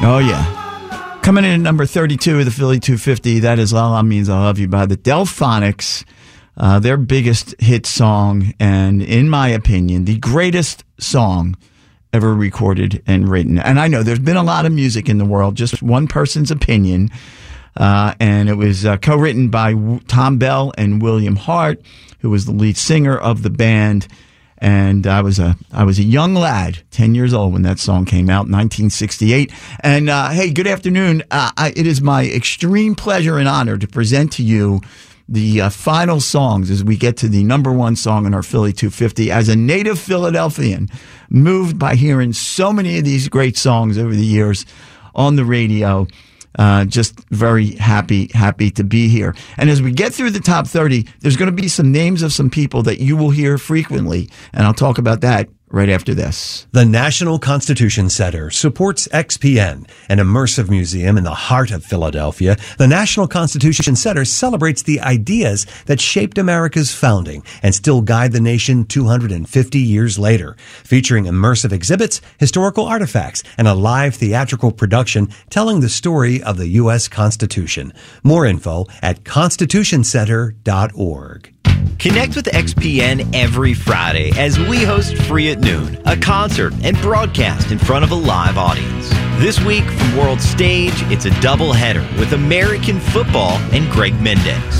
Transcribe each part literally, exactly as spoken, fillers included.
Oh, yeah. Coming in at number thirty-two of the Philly two fifty, that is La La Means I Love You by the Delphonics. Uh, their biggest hit song, and in my opinion, the greatest song ever recorded and written. And I know there's been a lot of music in the world, just one person's opinion. Uh, and it was uh, co-written by w- Tom Bell and William Hart, who was the lead singer of the band. And I was a I was a young lad, ten years old when that song came out, nineteen sixty-eight. And uh, hey, good afternoon. Uh, I, it is my extreme pleasure and honor to present to you the uh, final songs as we get to the number one song in our Philly two fifty. As a native Philadelphian, moved by hearing so many of these great songs over the years on the radio, uh, just very happy, happy to be here. And as we get through the top thirty, there's going to be some names of some people that you will hear frequently, and I'll talk about that right after this. The National Constitution Center supports X P N, an immersive museum in the heart of Philadelphia. The National Constitution Center celebrates the ideas that shaped America's founding and still guide the nation two hundred fifty years later, featuring immersive exhibits, historical artifacts, and a live theatrical production telling the story of the U S Constitution. More info at constitution center dot org. Connect with X P N every Friday as we host Free at Noon, a concert and broadcast in front of a live audience. This week from World Stage, it's a doubleheader with American football and Greg Mendez.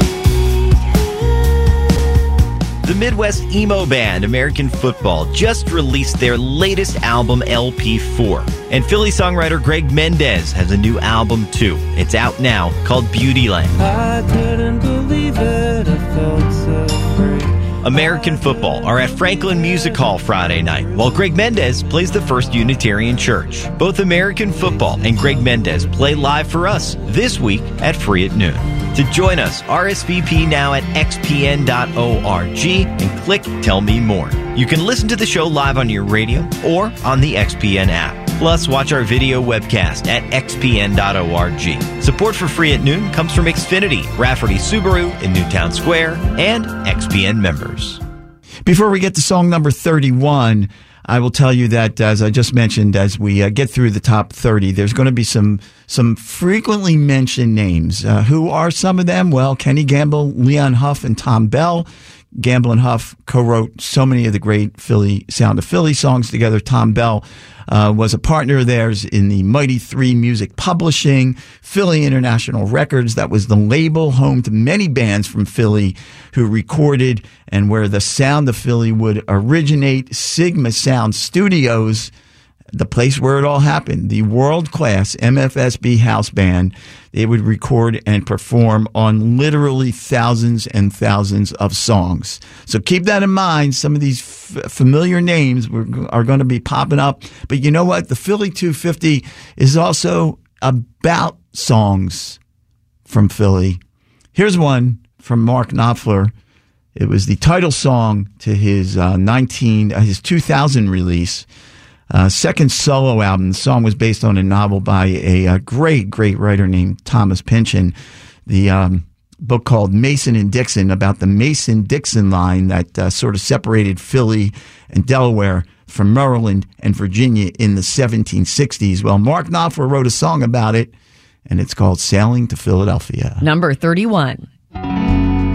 The Midwest emo band American Football just released their latest album, L P four. And Philly songwriter Greg Mendez has a new album too. It's out now, called Beautyland. I couldn't believe it, I felt so free. American Football are at Franklin Music Hall Friday night, while Greg Mendez plays the First Unitarian Church. Both American Football and Greg Mendez play live for us this week at Free at Noon. To join us, R S V P now at x p n dot org and click Tell Me More. You can listen to the show live on your radio or on the X P N app. Plus, watch our video webcast at x p n dot org. Support for Free at Noon comes from Xfinity, Rafferty Subaru in Newtown Square, and X P N members. Before we get to song number thirty-one, I will tell you that, as I just mentioned, as we uh, get through the top thirty, there's going to be some some frequently mentioned names. Uh, who are some of them? Well, Kenny Gamble, Leon Huff, and Tom Bell. Gamble and Huff co-wrote so many of the great Philly Sound of Philly songs together. Tom Bell uh, was a partner of theirs in the Mighty Three Music Publishing, Philly International Records. That was the label home to many bands from Philly who recorded and where the Sound of Philly would originate. Sigma Sound Studios, the place where it all happened, the world-class M F S B house band. They would record and perform on literally thousands and thousands of songs. So keep that in mind. Some of these f- familiar names were, are going to be popping up. But you know what? The Philly two fifty is also about songs from Philly. Here's one from Mark Knopfler. It was the title song to his uh, nineteen uh, his two thousand release. Uh, second solo album. The song was based on a novel by a, a great, great writer named Thomas Pynchon. The um, book called Mason and Dixon, about the Mason-Dixon line that uh, sort of separated Philly and Delaware from Maryland and Virginia in the seventeen sixties. Well, Mark Knopfler wrote a song about it, and it's called Sailing to Philadelphia. Number thirty-one.